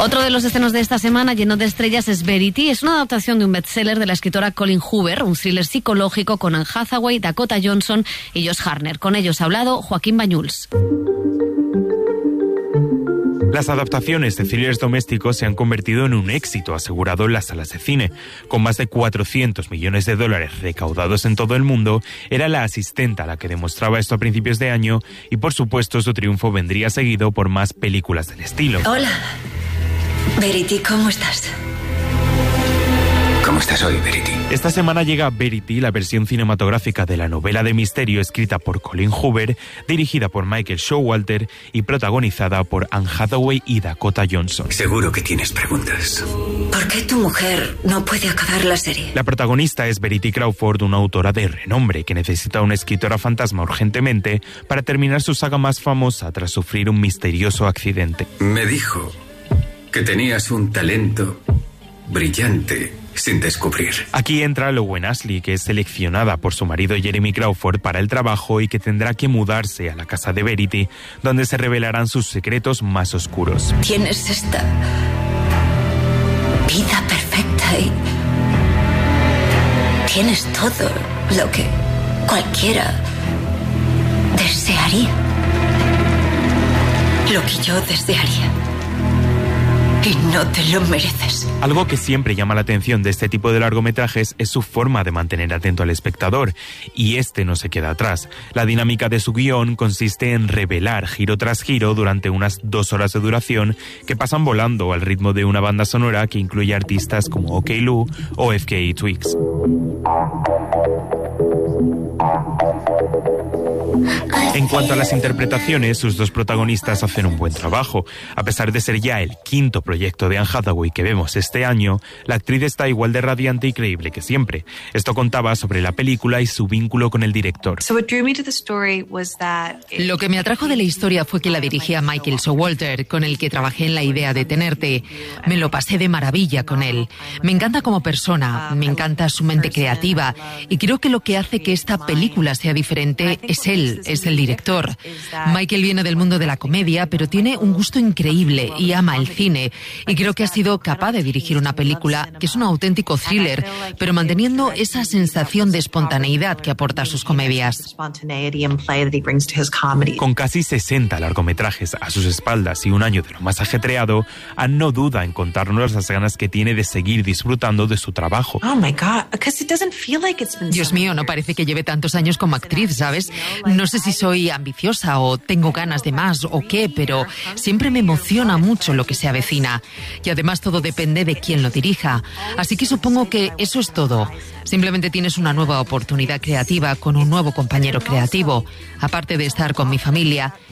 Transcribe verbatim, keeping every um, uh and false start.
Otro de los estrenos de esta semana lleno de estrellas es Verity. Es una adaptación de un bestseller de la escritora Colleen Hoover, un thriller psicológico con Anne Hathaway, Dakota Johnson y Josh Hartnett. Con ellos ha hablado Joaquín Bañuls. Las adaptaciones de thrillers domésticos se han convertido en un éxito asegurado en las salas de cine. Con más de cuatrocientos millones de dólares recaudados en todo el mundo, era La Asistenta la que demostraba esto a principios de año y, por supuesto, su triunfo vendría seguido por más películas del estilo. Hola, Verity, ¿cómo estás? ¿Cómo estás hoy, Verity? Esta semana llega Verity, la versión cinematográfica de la novela de misterio escrita por Colleen Hoover, dirigida por Michael Showalter y protagonizada por Anne Hathaway y Dakota Johnson. Seguro que tienes preguntas. ¿Por qué tu mujer no puede acabar la serie? La protagonista es Verity Crawford, una autora de renombre que necesita una escritora fantasma urgentemente para terminar su saga más famosa tras sufrir un misterioso accidente. Me dijo que tenías un talento brillante sin descubrir. Aquí entra Lowen Ashley, que es seleccionada por su marido Jeremy Crawford para el trabajo y que tendrá que mudarse a la casa de Verity, donde se revelarán sus secretos más oscuros. Tienes esta vida perfecta y tienes todo lo que cualquiera desearía. Lo que yo desearía. Y no te lo mereces. Algo que siempre llama la atención de este tipo de largometrajes es su forma de mantener atento al espectador, y este no se queda atrás. La dinámica de su guión consiste en revelar giro tras giro durante unas dos horas de duración que pasan volando al ritmo de una banda sonora que incluye artistas como OK Lou o F K Twigs. En cuanto a las interpretaciones, sus dos protagonistas hacen un buen trabajo. A pesar de ser ya el quinto proyecto de Anne Hathaway que vemos este año, la actriz está igual de radiante y creíble que siempre. Esto contaba sobre la película y su vínculo con el director. Lo que me atrajo de la historia fue que la dirigía Michael Showalter, con el que trabajé en la idea de Tenerte. Me lo pasé de maravilla con él. Me encanta como persona, me encanta su mente creativa y creo que lo que hace que esta película sea diferente es él, es el director. Michael viene del mundo de la comedia, pero tiene un gusto increíble y ama el cine. Y creo que ha sido capaz de dirigir una película que es un auténtico thriller, pero manteniendo esa sensación de espontaneidad que aporta a sus comedias. Con casi sesenta largometrajes a sus espaldas y un año de lo más ajetreado, Anne no duda en contarnos las ganas que tiene de seguir disfrutando de su trabajo. Dios mío, no parece que lleve tantos años como actriz, ¿sabes? No sé si soy ambiciosa o tengo ganas de más o qué, pero siempre me emociona mucho lo que se avecina. Y además todo depende de quién lo dirija. Así que supongo que eso es todo. Simplemente tienes una nueva oportunidad creativa con un nuevo compañero creativo. Aparte de estar con mi familia,